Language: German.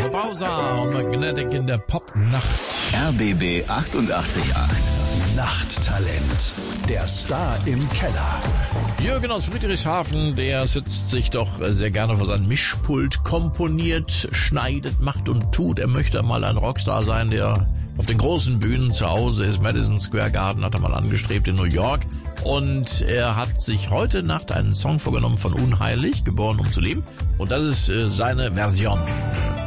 Bowser und Magnetic in der Popnacht. RBB 88.8. Nachttalent. Der Star im Keller. Jürgen aus Friedrichshafen, der sitzt sich doch sehr gerne vor sein Mischpult, komponiert, schneidet, macht und tut. Er möchte mal ein Rockstar sein, der auf den großen Bühnen zu Hause ist. Madison Square Garden hat er mal angestrebt in New York. Und er hat sich heute Nacht einen Song vorgenommen von Unheilig, Geboren um zu leben. Und das ist seine Version.